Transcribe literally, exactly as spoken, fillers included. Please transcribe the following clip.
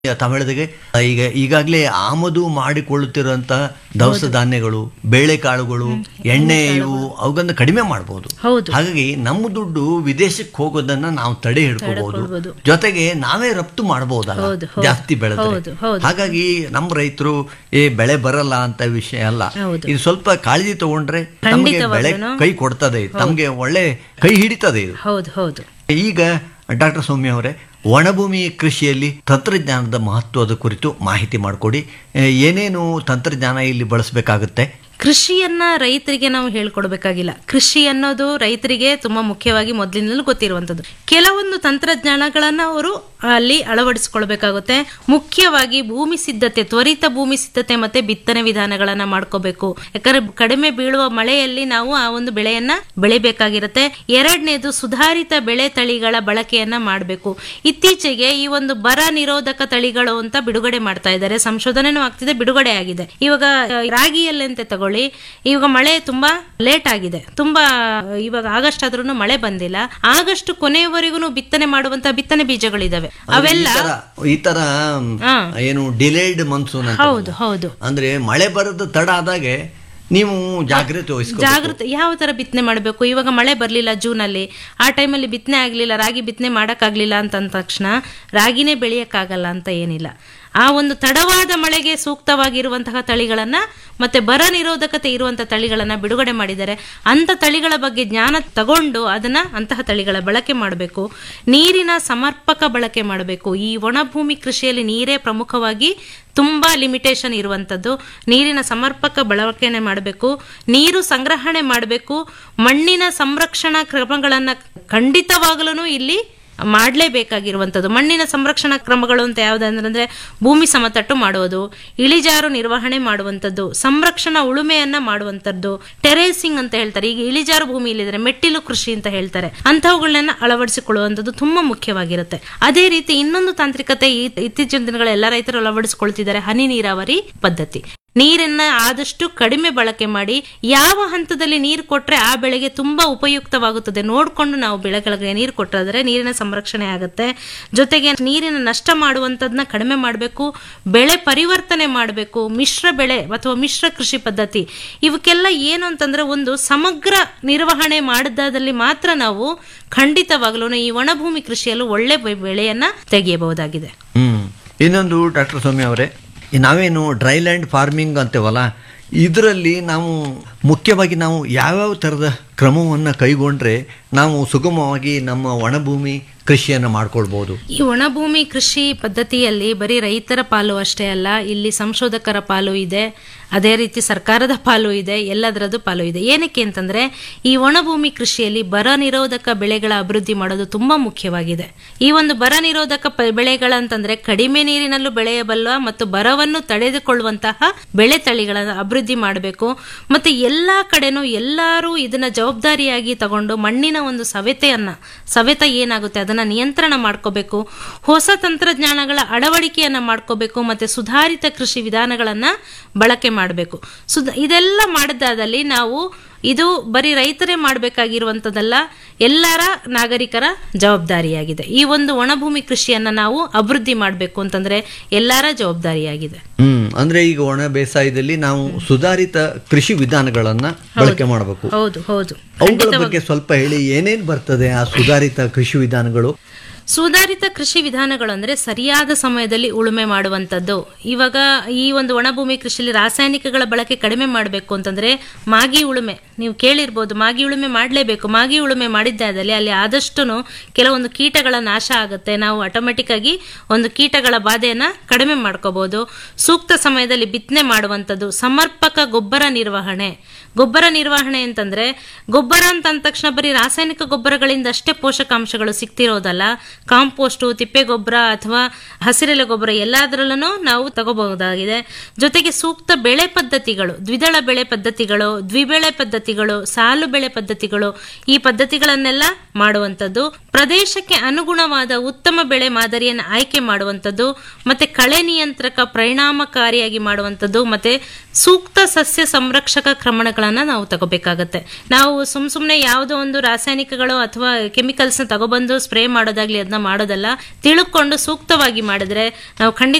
ತಮಿಳದಿಗೆ ಈಗ ಈಗಾಗಲೇ ಆಮದು ಮಾಡಿಕೊಳ್ಳುತ್ತಿರುವಂತಹ ದವಸ ಧಾನ್ಯಗಳು, ಬೇಳೆಕಾಳುಗಳು, ಎಣ್ಣೆ ಇವು ಅವುಗಳನ್ನ ಕಡಿಮೆ ಮಾಡಬಹುದು. ಹಾಗಾಗಿ ನಮ್ಮ ದುಡ್ಡು ವಿದೇಶಕ್ಕೆ ಹೋಗೋದನ್ನ ನಾವು ತಡೆ ಹಿಡ್ಕೋಬಹುದು, ಜೊತೆಗೆ ನಾವೇ ರಫ್ತು ಮಾಡಬಹುದಲ್ಲ ಜಾಸ್ತಿ ಬೆಳೆದ್ರೆ. ಹಾಗಾಗಿ ನಮ್ಮ ರೈತರು ಏ ಬೆಳೆ ಬರಲ್ಲ ಅಂತ ವಿಷಯ ಅಲ್ಲ, ಇದು ಸ್ವಲ್ಪ ಕಾಳಜಿ ತಗೊಂಡ್ರೆ ನಮಗೆ ಬೆಳೆ ಕೈ ಕೊಡ್ತದೆ, ತಮಗೆ ಒಳ್ಳೆ ಕೈ ಹಿಡಿತದೆ ಇದು. ಈಗ ಡಾಕ್ಟರ್ ಸೌಮ್ಯ ಅವರೇ, ಒಣಭೂಮಿ ಕೃಷಿಯಲ್ಲಿ ತಂತ್ರಜ್ಞಾನದ ಮಹತ್ವದ ಕುರಿತು ಮಾಹಿತಿ ಮಾಡಿಕೊಡಿ. ಏನೇನು ತಂತ್ರಜ್ಞಾನ ಇಲ್ಲಿ ಬಳಸಬೇಕಾಗುತ್ತೆ? ಕೃಷಿಯನ್ನ ರೈತರಿಗೆ ನಾವು ಹೇಳ್ಕೊಡ್ಬೇಕಾಗಿಲ್ಲ. ಕೃಷಿ ಅನ್ನೋದು ರೈತರಿಗೆ ತುಂಬಾ ಮುಖ್ಯವಾಗಿ ಮೊದಲಿನಲ್ಲೂ ಗೊತ್ತಿರುವಂತದ್ದು. ಕೆಲವೊಂದು ತಂತ್ರಜ್ಞಾನಗಳನ್ನ ಅವರು ಅಲ್ಲಿ ಅಳವಡಿಸಿಕೊಳ್ಬೇಕಾಗುತ್ತೆ. ಮುಖ್ಯವಾಗಿ ಭೂಮಿ ಸಿದ್ಧತೆ, ತ್ವರಿತ ಭೂಮಿ ಸಿದ್ಧತೆ ಮತ್ತೆ ಬಿತ್ತನೆ ವಿಧಾನಗಳನ್ನ ಮಾಡ್ಕೋಬೇಕು. ಯಾಕಂದ್ರೆ ಕಡಿಮೆ ಬೀಳುವ ಮಳೆಯಲ್ಲಿ ನಾವು ಆ ಒಂದು ಬೆಳೆಯನ್ನ ಬೆಳಿಬೇಕಾಗಿರುತ್ತೆ. ಎರಡನೇದು ಸುಧಾರಿತ ಬೆಳೆ ತಳಿಗಳ ಬಳಕೆಯನ್ನ ಮಾಡಬೇಕು. ಇತ್ತೀಚೆಗೆ ಈ ಒಂದು ಬರ ನಿರೋಧಕ ತಳಿಗಳು ಅಂತ ಬಿಡುಗಡೆ ಮಾಡ್ತಾ ಇದ್ದಾರೆ, ಸಂಶೋಧನೆನೂ ಆಗ್ತಿದೆ, ಬಿಡುಗಡೆ ಆಗಿದೆ. ಇವಾಗ ರಾಗಿಯಲ್ಲಿ ಅಂತ ತಗೊಳ್ಳಿ, ಇವಾಗ ಮಳೆ ತುಂಬಾ ಲೇಟ್ ಆಗಿದೆ, ತುಂಬಾ ಇವಾಗ ಆಗಸ್ಟ್ ಆದ್ರೂ ಮಳೆ ಬಂದಿಲ್ಲ. ಆಗಸ್ಟ್ ಕೊನೆಯವರೆಗೂ ಬಿತ್ತನೆ ಮಾಡುವಂತ ಬಿತ್ತನೆ ಬೀಜಗಳಿದಾವೆ, ಅವೆಲ್ಲ ಈ ತರ ಏನು ಡಿಲೇಡ್ ಮನ್ಸೂನ್. ಹೌದು ಹೌದು, ಅಂದ್ರೆ ಮಳೆ ಬರೋದು ತಡ ಆದಾಗೆ ನೀವು ಜಾಗ್ರತೆ ವಹಿಸ್ಕೊ ಜಾಗೃತಿ ಯಾವ ತರ ಬಿತ್ತನೆ ಮಾಡಬೇಕು. ಇವಾಗ ಮಳೆ ಬರ್ಲಿಲ್ಲ ಜೂನ್ ಅಲ್ಲಿ, ಆ ಟೈಮಲ್ಲಿ ಬಿತ್ತನೆ ಆಗ್ಲಿಲ್ಲ, ರಾಗಿ ಬಿತ್ತನೆ ಮಾಡಕ್ ಆಗ್ಲಿಲ್ಲ ಅಂತ ತಕ್ಷಣ ರಾಗಿನೇ ಬೆಳೆಯಕ್ಕಾಗಲ್ಲ ಅಂತ ಏನಿಲ್ಲ. ಆ ಒಂದು ತಡವಾದ ಮಳೆಗೆ ಸೂಕ್ತವಾಗಿರುವಂತಹ ತಳಿಗಳನ್ನ ಮತ್ತೆ ಬರ ನಿರೋಧಕತೆ ಇರುವಂತಹ ತಳಿಗಳನ್ನ ಬಿಡುಗಡೆ ಮಾಡಿದ್ದಾರೆ. ಅಂತ ತಳಿಗಳ ಬಗ್ಗೆ ಜ್ಞಾನ ತಗೊಂಡು ಅದನ್ನ ಅಂತಹ ತಳಿಗಳ ಬಳಕೆ ಮಾಡಬೇಕು. ನೀರಿನ ಸಮರ್ಪಕ ಬಳಕೆ ಮಾಡಬೇಕು. ಈ ಒಣಭೂಮಿ ಕೃಷಿಯಲ್ಲಿ ನೀರೇ ಪ್ರಮುಖವಾಗಿ ತುಂಬಾ ಲಿಮಿಟೇಷನ್ ಇರುವಂತದ್ದು. ನೀರಿನ ಸಮರ್ಪಕ ಬಳಕೆನೆ ಮಾಡಬೇಕು, ನೀರು ಸಂಗ್ರಹಣೆ ಮಾಡಬೇಕು. ಮಣ್ಣಿನ ಸಂರಕ್ಷಣಾ ಕ್ರಮಗಳನ್ನ ಖಂಡಿತವಾಗಲೂ ಇಲ್ಲಿ ಮಾಡಲೇಬೇಕಾಗಿರುವಂಥದ್ದು. ಮಣ್ಣಿನ ಸಂರಕ್ಷಣಾ ಕ್ರಮಗಳು ಅಂತ ಯಾವುದಂದ್ರೆ ಭೂಮಿ ಸಮತಟ್ಟು ಮಾಡುವುದು, ಇಳಿಜಾರು ನಿರ್ವಹಣೆ ಮಾಡುವಂಥದ್ದು, ಸಂರಕ್ಷಣಾ ಉಳುಮೆಯನ್ನ ಮಾಡುವಂಥದ್ದು, ಟೆರೇಸಿಂಗ್ ಅಂತ ಹೇಳ್ತಾರೆ. ಈಗ ಇಳಿಜಾರು ಭೂಮಿ ಇಲ್ಲಿದ್ರೆ ಮೆಟ್ಟಿಲು ಕೃಷಿ ಅಂತ ಹೇಳ್ತಾರೆ. ಅಂತಹವುಗಳನ್ನ ಅಳವಡಿಸಿಕೊಳ್ಳುವಂಥದ್ದು ತುಂಬಾ ಮುಖ್ಯವಾಗಿರುತ್ತೆ. ಅದೇ ರೀತಿ ಇನ್ನೊಂದು ತಾಂತ್ರಿಕತೆ ಇತ್ತೀಚಿನ ದಿನಗಳ ಎಲ್ಲ ರೈತರು ಅಳವಡಿಸಿಕೊಳ್ತಿದ್ದಾರೆ, ಹನಿ ನೀರಾವರಿ ಪದ್ಧತಿ. ನೀರನ್ನ ಆದಷ್ಟು ಕಡಿಮೆ ಬಳಕೆ ಮಾಡಿ ಯಾವ ಹಂತದಲ್ಲಿ ನೀರು ಕೊಟ್ರೆ ಆ ಬೆಳೆಗೆ ತುಂಬಾ ಉಪಯುಕ್ತವಾಗುತ್ತದೆ ನೋಡ್ಕೊಂಡು ನಾವು ಬೆಳೆಗಳಿಗೆ ನೀರು ಕೊಟ್ಟರೆ ನೀರಿನ ಸಂರಕ್ಷಣೆ ಆಗುತ್ತೆ. ಜೊತೆಗೆ ನೀರಿನ ನಷ್ಟ ಮಾಡುವಂತದನ್ನ ಕಡಿಮೆ ಮಾಡಬೇಕು, ಬೆಳೆ ಪರಿವರ್ತನೆ ಮಾಡಬೇಕು, ಮಿಶ್ರ ಬೆಳೆ ಅಥವಾ ಮಿಶ್ರ ಕೃಷಿ ಪದ್ಧತಿ. ಇವಕ್ಕೆಲ್ಲ ಏನು ಅಂತಂದ್ರೆ ಒಂದು ಸಮಗ್ರ ನಿರ್ವಹಣೆ ಮಾಡಿದಲ್ಲಿ ಮಾತ್ರ ನಾವು ಖಂಡಿತವಾಗ್ಲೂ ಈ ಒಣಭೂಮಿ ಕೃಷಿಯಲ್ಲೂ ಒಳ್ಳೆ ಬೆಳೆಯನ್ನ ತೆಗೆಯಬಹುದಾಗಿದೆ. ಹ್ಮ್ ಇನ್ನೊಂದು ಡಾಕ್ಟರ್ ಸೌಮ್ಯ ಅವರೇ, ನಾವೇನು ಡ್ರೈ ಲ್ಯಾಂಡ್ ಫಾರ್ಮಿಂಗ್ ಅಂತೇವಲ್ಲ, ಇದರಲ್ಲಿ ನಾವು ಮುಖ್ಯವಾಗಿ ನಾವು ಯಾವ್ಯಾವ ಥರದ ಕ್ರಮವನ್ನು ಕೈಗೊಂಡ್ರೆ ನಾವು ಸುಗಮವಾಗಿ ನಮ್ಮ ಒಣಭೂಮಿ ಕೃಷಿಯನ್ನು ಮಾಡ್ಕೊಳ್ಬಹುದು? ಈ ಒಣಭೂಮಿ ಕೃಷಿ ಪದ್ಧತಿಯಲ್ಲಿ ಬರೀ ರೈತರ ಪಾಲು ಅಷ್ಟೇ ಅಲ್ಲ, ಇಲ್ಲಿ ಸಂಶೋಧಕರ ಪಾಲು ಇದೆ, ಅದೇ ರೀತಿ ಸರ್ಕಾರದ ಪಾಲು ಇದೆ, ಎಲ್ಲದರದ್ದು ಪಾಲು ಇದೆ. ಏನಕ್ಕೆ ಅಂತಂದ್ರೆ ಈ ಒಣಭೂಮಿ ಕೃಷಿಯಲ್ಲಿ ಬರ ನಿರೋಧಕ ಬೆಳೆಗಳ ಅಭಿವೃದ್ಧಿ ಮಾಡೋದು ತುಂಬಾ ಮುಖ್ಯವಾಗಿದೆ. ಈ ಒಂದು ಬರ ನಿರೋಧಕ ಬೆಳೆಗಳಂತಂದ್ರೆ ಕಡಿಮೆ ನೀರಿನಲ್ಲೂ ಬೆಳೆಯಬಲ್ಲ ಮತ್ತು ಬರವನ್ನು ತಡೆದುಕೊಳ್ಳುವಂತಹ ಬೆಳೆ ತಳಿಗಳನ್ನು ಅಭಿವೃದ್ಧಿ ಮಾಡಬೇಕು. ಮತ್ತೆ ಎಲ್ಲಾ ಕಡೆನೂ ಎಲ್ಲರೂ ಇದನ್ನ ಜವಾಬ್ದಾರಿಯಾಗಿ ತಗೊಂಡು ಮಣ್ಣಿನ ಒಂದು ಸವೆತೆಯನ್ನ ಸವೆತ ಏನಾಗುತ್ತೆ ಅದನ್ನ ನಿಯಂತ್ರಣ ಮಾಡ್ಕೋಬೇಕು. ಹೊಸ ತಂತ್ರಜ್ಞಾನಗಳ ಅಳವಡಿಕೆಯನ್ನ ಮಾಡ್ಕೋಬೇಕು. ಮತ್ತೆ ಸುಧಾರಿತ ಕೃಷಿ ವಿಧಾನಗಳನ್ನ ಬಳಕೆ ಮಾಡಬೇಕು. ಸುಧ ಇದೆಲ್ಲ ಮಾಡಿದಾದಲ್ಲಿ ನಾವು ಇದು ಬರೀ ರೈತರೇ ಮಾಡಬೇಕಾಗಿರುವಂತದಲ್ಲ, ಎಲ್ಲರ ನಾಗರಿಕರ ಜವಾಬ್ದಾರಿಯಾಗಿದೆ. ಈ ಒಂದು ಒಣಭೂಮಿ ಕೃಷಿಯನ್ನ ನಾವು ಅಭಿವೃದ್ಧಿ ಮಾಡಬೇಕು ಅಂತಂದ್ರೆ ಎಲ್ಲರ ಜವಾಬ್ದಾರಿಯಾಗಿದೆ. ಹ್ಮ್ ಅಂದ್ರೆ ಈಗ ಒಣ ಬೇಸಾಯದಲ್ಲಿ ನಾವು ಸುಧಾರಿತ ಕೃಷಿ ವಿಧಾನಗಳನ್ನ ಬಳಕೆ ಮಾಡಬೇಕು. ಹೌದು ಹೌದು, ಅವುಗಳ ಬಗ್ಗೆ ಸ್ವಲ್ಪ ಹೇಳಿ, ಏನೇನ್ ಬರ್ತದೆ ಆ ಸುಧಾರಿತ ಕೃಷಿ ವಿಧಾನಗಳು? ಸುಧಾರಿತ ಕೃಷಿ ವಿಧಾನಗಳು ಅಂದ್ರೆ ಸರಿಯಾದ ಸಮಯದಲ್ಲಿ ಉಳುಮೆ ಮಾಡುವಂತದ್ದು. ಇವಾಗ ಈ ಒಂದು ಒಣಭೂಮಿ ಕೃಷಿಯಲ್ಲಿ ರಾಸಾಯನಿಕಗಳ ಬಳಕೆ ಕಡಿಮೆ ಮಾಡಬೇಕು ಅಂತಂದ್ರೆ ಮಾಗಿ ಉಳುಮೆ ನೀವು ಕೇಳಿರ್ಬೋದು. ಮಾಗಿ ಉಳುಮೆ ಮಾಡಲೇಬೇಕು. ಮಾಗಿ ಉಳುಮೆ ಮಾಡಿದ್ದಾದಲ್ಲಿ ಅಲ್ಲಿ ಆದಷ್ಟು ಕೆಲವೊಂದು ಕೀಟಗಳ ನಾಶ ಆಗುತ್ತೆ. ನಾವು ಆಟೋಮೆಟಿಕ್ ಆಗಿ ಒಂದು ಕೀಟಗಳ ಬಾಧೆಯನ್ನ ಕಡಿಮೆ ಮಾಡ್ಕೋಬಹುದು. ಸೂಕ್ತ ಸಮಯದಲ್ಲಿ ಬಿತ್ತನೆ ಮಾಡುವಂಥದ್ದು, ಸಮರ್ಪಕ ಗೊಬ್ಬರ ನಿರ್ವಹಣೆ. ಗೊಬ್ಬರ ನಿರ್ವಹಣೆ ಅಂತಂದ್ರೆ ಗೊಬ್ಬರ ಅಂತ ಅಂದ ತಕ್ಷಣ ಬರೀ ರಾಸಾಯನಿಕ ಗೊಬ್ಬರಗಳಿಂದ ಅಷ್ಟೇ ಪೋಷಕಾಂಶಗಳು ಸಿಗ್ತಿರೋದಲ್ಲ. ಕಾಂಪೋಸ್ಟ್, ತಿಪ್ಪೆ ಗೊಬ್ಬರ ಅಥವಾ ಹಸಿರೆಲೆ ಗೊಬ್ಬರ ಎಲ್ಲದರಲ್ಲೂ ನಾವು ತಗೋಬಹುದಾಗಿದೆ. ಜೊತೆಗೆ ಸೂಕ್ತ ಬೆಳೆ ಪದ್ಧತಿಗಳು, ದ್ವಿದಳ ಬೆಳೆ ಪದ್ಧತಿಗಳು, ದ್ವಿಬೆಳೆ ಪದ್ಧತಿಗಳು, ಸಾಲು ಬೆಳೆ ಪದ್ಧತಿಗಳು, ಈ ಪದ್ಧತಿಗಳನ್ನೆಲ್ಲ ಮಾಡುವಂಥದ್ದು. ಪ್ರದೇಶಕ್ಕೆ ಅನುಗುಣವಾದ ಉತ್ತಮ ಬೆಳೆ ಮಾದರಿಯನ್ನು ಆಯ್ಕೆ ಮಾಡುವಂಥದ್ದು, ಮತ್ತೆ ಕಳೆ ನಿಯಂತ್ರಕ ಪರಿಣಾಮಕಾರಿಯಾಗಿ ಮಾಡುವಂಥದ್ದು, ಮತ್ತೆ ಸೂಕ್ತ ಸಸ್ಯ ಸಂರಕ್ಷಕ ಕ್ರಮಗಳನ್ನ ನಾವು ತಗೋಬೇಕಾಗತ್ತೆ. ನಾವು ಸುಮ್ ಸುಮ್ನೆ ಯಾವುದೋ ಒಂದು ರಾಸಾಯನಿಕಗಳು ಅಥವಾ ಕೆಮಿಕಲ್ಸ್ ನ ತಗೊಬಂದು ಸ್ಪ್ರೇ ಮಾಡೋದಾಗ್ಲಿ ಅದನ್ನ ಮಾಡೋದಲ್ಲ, ತಿಳ್ಕೊಂಡು ಸೂಕ್ತವಾಗಿ ಮಾಡಿದ್ರೆ ನಾವು ಖಂಡಿತ